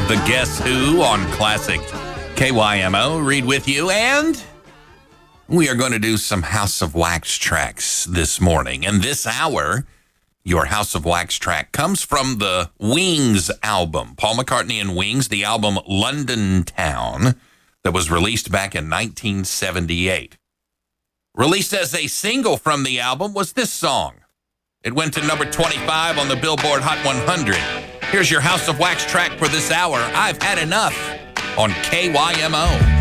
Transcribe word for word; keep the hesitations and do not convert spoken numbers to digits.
the Guess Who on Classic K Y M O. Read with you, and we are going to do some House of Wax tracks this morning. And this hour, your House of Wax track comes from the Wings album. Paul McCartney and Wings, the album London Town, that was released back in nineteen seventy-eight. Released as a single from the album was this song. It went to number twenty-five on the Billboard Hot one hundred. Here's your House of Wax track for this hour. I've Had Enough on K Y M O.